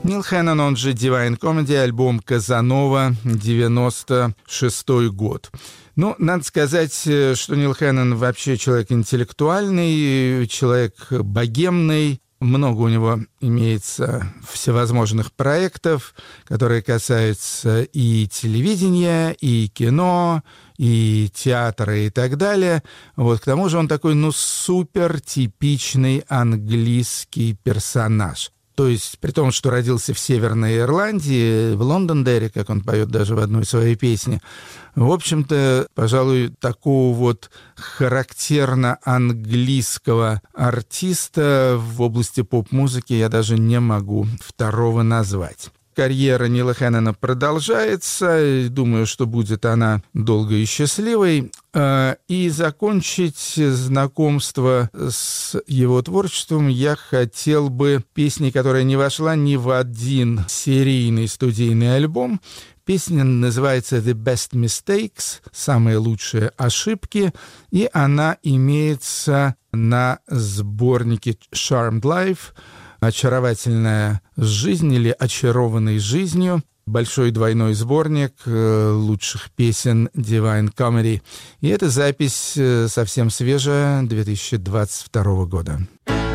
Нил Хэннон, он же Divine Comedy, альбом «Казанова», 96-й год. Ну, надо сказать, что Нил Хэннон вообще человек интеллектуальный, человек богемный. Много у него имеется всевозможных проектов, которые касаются и телевидения, и кино, и театра, и так далее. Вот, к тому же он такой, супер типичный английский персонаж. То есть, при том, что родился в Северной Ирландии, в Лондондерри, как он поет даже в одной своей песне, в общем-то, пожалуй, такого вот характерно английского артиста в области поп-музыки я даже не могу второго назвать. Карьера Нила Хэннона продолжается, думаю, что будет она долгой и счастливой. И закончить знакомство с его творчеством я хотел бы песней, которая не вошла ни в один серийный студийный альбом. Песня называется «The Best Mistakes», «Самые лучшие ошибки», и она имеется на сборнике «Charmed Life», «Очаровательная жизнь» или «Очарованный жизнью». Большой двойной сборник лучших песен Divine Comedy. И эта запись совсем свежая, 2022 года.